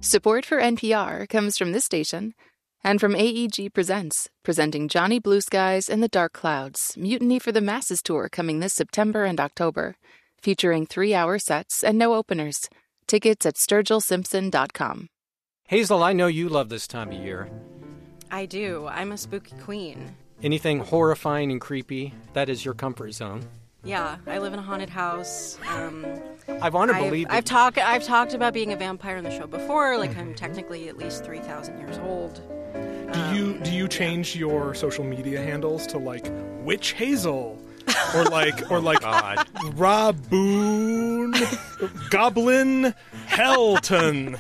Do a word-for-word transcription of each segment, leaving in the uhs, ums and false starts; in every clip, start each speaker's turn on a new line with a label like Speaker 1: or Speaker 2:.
Speaker 1: Support for N P R comes from this station and from A E G Presents, presenting Johnny Blue Skies and the Dark Clouds, Mutiny for the Masses tour coming this September and October, featuring three-hour sets and no openers. Tickets at sturgill simpson dot com.
Speaker 2: Hazel, I know you love this time of year.
Speaker 3: I do. I'm a spooky queen.
Speaker 2: Anything horrifying and creepy, that is your comfort zone.
Speaker 3: Yeah, I live in a haunted house. Um,
Speaker 2: I want to
Speaker 3: I've,
Speaker 2: believe that
Speaker 3: I've talked. I've talked about being a vampire in the show before. Like I'm technically at least three thousand years old.
Speaker 4: Do you do you change your social media handles to like Witch Hazel, or like or like
Speaker 2: God.
Speaker 4: Raboon, Goblin Helton?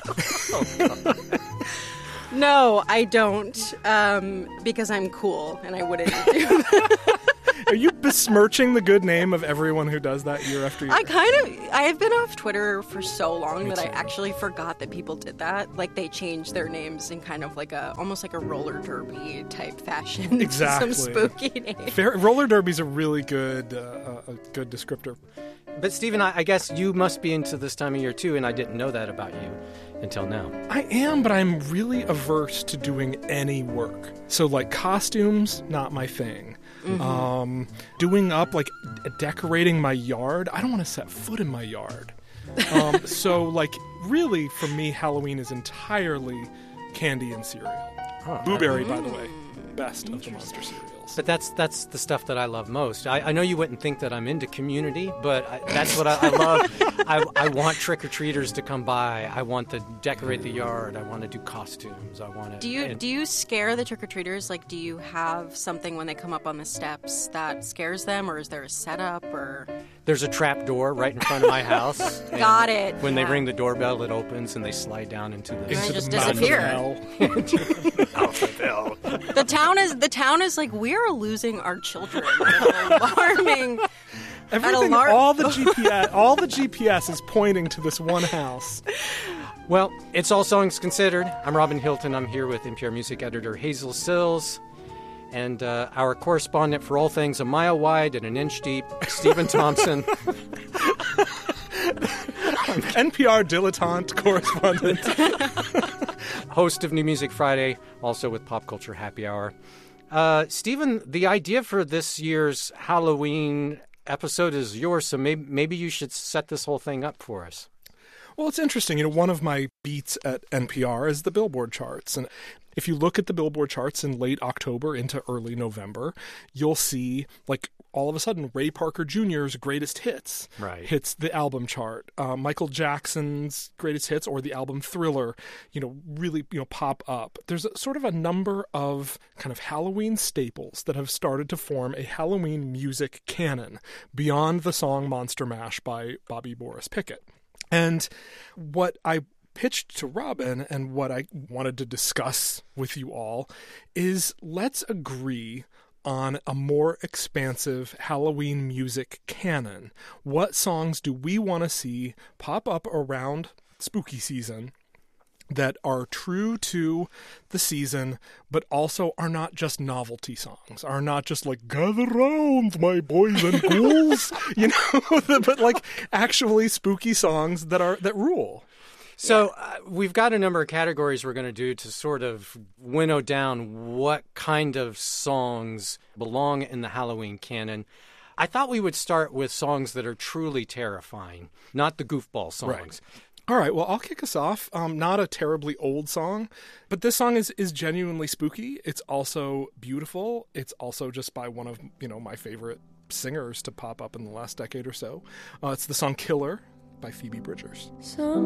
Speaker 3: No, I don't, um, because I'm cool and I wouldn't do that.
Speaker 4: Are you besmirching the good name of everyone who does that year after year?
Speaker 3: I kind of, I have been off Twitter for so long
Speaker 4: Me
Speaker 3: that I
Speaker 4: too.
Speaker 3: actually forgot that people did that. Like they changed their names in kind of like a, almost like a roller derby type fashion.
Speaker 4: Exactly.
Speaker 3: Some spooky names.
Speaker 4: Fair, roller derby's a really good uh, a good descriptor.
Speaker 2: But Stephen, I, I guess you must be into this time of year too, and I didn't know that about you until now.
Speaker 4: I am, but I'm really averse to doing any work. So like costumes, not my thing. Mm-hmm. Um, doing up, like d- decorating my yard, I don't want to set foot in my yard. Um, so, like, really, for me, Halloween is entirely candy and cereal.
Speaker 2: Huh.
Speaker 4: Blueberry, by the way, best of the monster cereals.
Speaker 2: But that's that's the stuff that I love most. I, I know you wouldn't think that I'm into community, but I, that's what I, I love. I, I want trick-or-treaters to come by. I want to decorate the yard. I want to do costumes. I want to.
Speaker 3: Do you
Speaker 2: and,
Speaker 3: do you scare the trick-or-treaters? Like, do you have something when they come up on the steps that scares them, or is there a setup? Or
Speaker 2: There's a trap door right in front of my house. and
Speaker 3: Got it.
Speaker 2: When
Speaker 3: Yeah.
Speaker 2: they ring the doorbell, it opens and they slide down into the.
Speaker 3: And
Speaker 4: Into
Speaker 3: they just
Speaker 4: the mouth of
Speaker 3: disappear.
Speaker 4: hell.
Speaker 3: The town is the town is like we are losing our children. At alarming.
Speaker 4: Everything,
Speaker 3: alar-
Speaker 4: all the G P S, all the G P S is pointing to this one house.
Speaker 2: Well, it's All Songs Considered. I'm Robin Hilton. I'm here with N P R music editor Hazel Sills. And uh, our correspondent for all things a mile wide and an inch deep, Stephen Thompson.
Speaker 4: N P R dilettante correspondent.
Speaker 2: Host of New Music Friday, also with Pop Culture Happy Hour. Uh, Stephen, the idea for this year's Halloween episode is yours, so maybe, maybe you should set this whole thing up for us.
Speaker 4: Well, it's interesting. You know, one of my beats at N P R is the Billboard charts. And if you look at the Billboard charts in late October into early November, you'll see, like, all of a sudden, Ray Parker Junior's greatest hits
Speaker 2: Right.
Speaker 4: hits the album chart. Uh, Michael Jackson's greatest hits or the album Thriller, you know, really, you know, pop up. There's a, sort of a number of kind of Halloween staples that have started to form a Halloween music canon beyond the song Monster Mash by Bobby Boris Pickett. And what I pitched to Robin and what I wanted to discuss with you all is let's agree on a more expansive Halloween music canon. What songs do we want to see pop up around spooky season that are true to the season, but also are not just novelty songs, are not just like, gather round, my boys and ghouls, you know, but like actually spooky songs that are that rule.
Speaker 2: So uh, we've got a number of categories we're going to do to sort of winnow down what kind of songs belong in the Halloween canon. I thought we would start with songs that are truly terrifying, not the goofball songs.
Speaker 4: Right. All right, well, I'll kick us off. Um, not a terribly old song, but this song is, is genuinely spooky. It's also beautiful. It's also just by one of, you know, my favorite singers to pop up in the last decade or so. Uh, it's the song Killer by Phoebe Bridgers.
Speaker 5: Some